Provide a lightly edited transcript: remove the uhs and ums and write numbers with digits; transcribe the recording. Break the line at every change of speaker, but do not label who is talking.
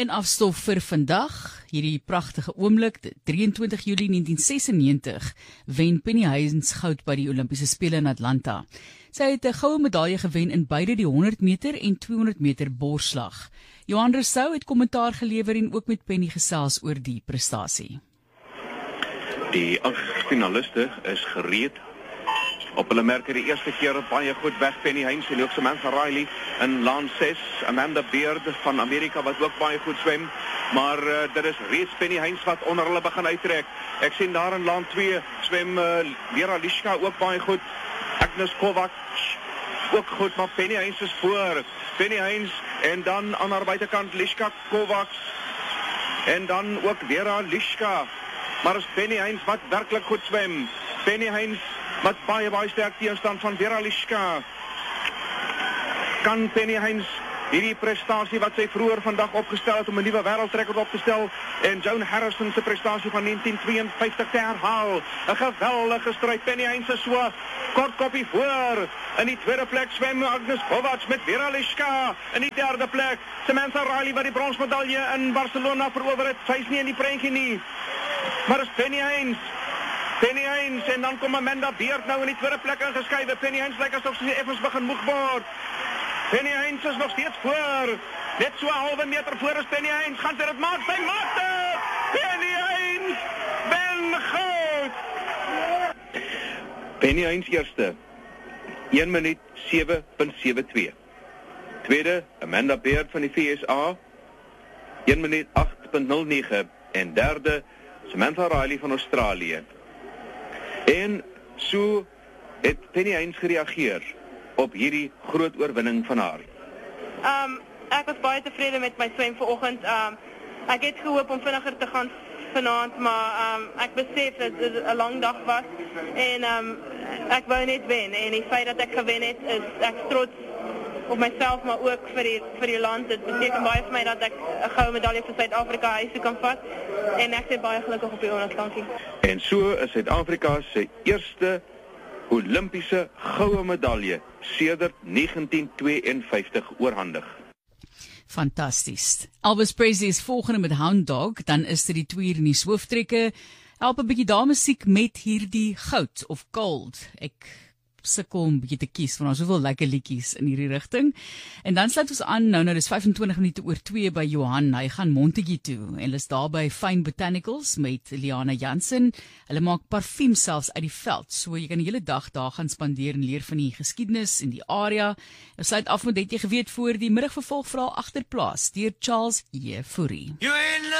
En afstof vir vandag, hierdie pragtige oomblik, 23 Julie 1996, wen Penny Hysens goud by die Olimpiese Spele in Atlanta. Sy het 'n goue medalje gewen in beide die 100 meter en 200 meter borsslag. Johan Rousseau het kommentaar gelewer en ook met Penny gesels oor die prestasie.
Die 8 finaliste is gereed. Op hulle merke die eerste keer baie goed weg Penny Hysens en ook Samantha Riley in laan 6. Amanda Beard van Amerika wat ook baie goed swem. Maar dit is reeds Penny Hysens wat onder hulle begin uittrek. Ek sien daar in laan 2 swem Vera Lischka ook baie goed. Agnes Kovac ook goed, maar Penny Hysens is voor. Penny Hysens en dan aan haar buitekant Lischka Kovac. En dan ook Vera Lischka. Maar is Penny Hysens wat werklik goed swem. Penny Hysens met baie sterk teenstand van Vera Lischka. Kan Penny Hysens hierdie prestasie wat sy vroeër vandag opgestel het om 'n nuwe wêreldrekord op te stel en Joan Harrison se prestasie van 1952 te herhaal? 'n Geweldige stryd. Penny Hysens is so kort koppie voor. In die tweede plek swem Agnes Kovac met Vera Lischka. In die derde plek Samantha Riley wat die bronsmedalje in Barcelona verower het. Sy is nie in die prentjie nie. Maar is Penny Hysens en dan kom Amanda Beard nou in die tweede plek ingeskuif. Penny Hysens lyk asof sy effens begin moeg word. Penny Hysens is nog steeds voor. Net so 'n halwe meter voor is Penny Hysens. Gaan sy dit maak? Sy maak dit! Penny Hysens wen goud! Penny Hysens eerste. 1 minuut 7.72. Tweede, Amanda Beard van die VSA. 1 minuut 8.09. En derde, Samantha Riley van Australië. En so het Penny Hysens gereageer op hierdie groot oorwinning van haar.
Ek was baie tevrede met my swem vanoggend. Ek het gehoop om vinniger te gaan vanaand, maar ek besef dat dit 'n lang dag was en ek wou net wen en die feit dat ek gewen het is ek trots op myself, maar ook vir die land. Dit beteken baie vir my dat ek 'n goue medalje vir Suid-Afrika huis toe kan vat en ek is baie gelukkig op die oomblik. Dankie.
En so is Suid-Afrika se eerste Olimpiese goue medalje sedert 1952 oorhandig.
Fantasties. Elvis Presley is volgende met Hound Dog, dan is dit die 2 uur in die swooftrekke. Help 'n bietjie damemusiek met hierdie goud of gold. Ek sukkel om 'n bietjie te kies, want daar is soveel lekker liedjies in hierdie rigting. En dan sluit ons aan, nou dis 25 minute oor 2 by Johan. Hy gaan Montague toe en hulle is daar by Fine Botanicals met Liana Jansen. Hulle maak parfuum selfs uit die veld, so jy kan die hele dag daar gaan spandeer en leer van die geskiedenis en die area. Ons sluit af met, het jy geweet, voor die middagvervolg verhaal agterplaas deur Charles J. Fourie.